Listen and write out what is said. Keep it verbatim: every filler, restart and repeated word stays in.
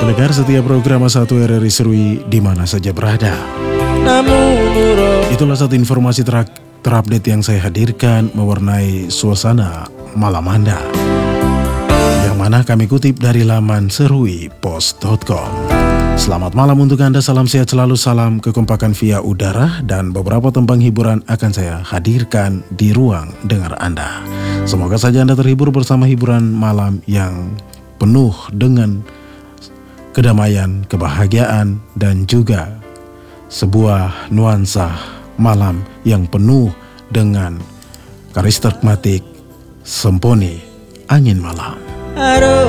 pendengar setiap program satu R R I Serui di mana saja berada. Itulah satu informasi ter terupdate yang saya hadirkan mewarnai suasana malam Anda, yang mana kami kutip dari laman serui pos dot com. Selamat malam untuk Anda, salam sehat selalu, salam kekompakan via udara, dan beberapa tembang hiburan akan saya hadirkan di ruang dengar Anda. Semoga saja Anda terhibur bersama hiburan malam yang penuh dengan kedamaian, kebahagiaan, dan juga sebuah nuansa malam yang penuh dengan karismatik semponi angin malam. Aduh.